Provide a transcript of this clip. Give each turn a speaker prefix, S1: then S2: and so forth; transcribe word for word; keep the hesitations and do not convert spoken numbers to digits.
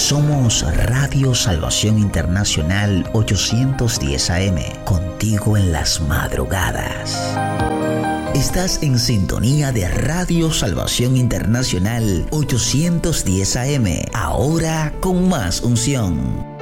S1: Somos Radio Salvación Internacional ochocientos diez A M, contigo en las madrugadas. Estás en sintonía de Radio Salvación Internacional ochocientos diez A M, ahora con más unción.